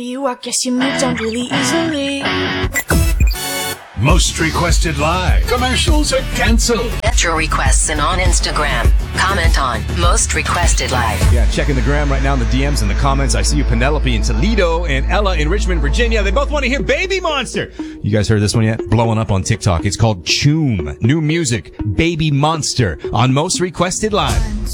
You, I guess you moved on really easily. Most requested live. Commercials are canceled. Get your requests in on Instagram. Comment on Most Requested Live. Yeah, checking the gram right now in the DMs and the comments. I see you, Penelope in Toledo and Ella in Richmond, Virginia. They both want to hear Baby Monster. You guys heard this one yet? Blowing up on TikTok. It's called Choom. New music, Baby Monster, on Most Requested Live.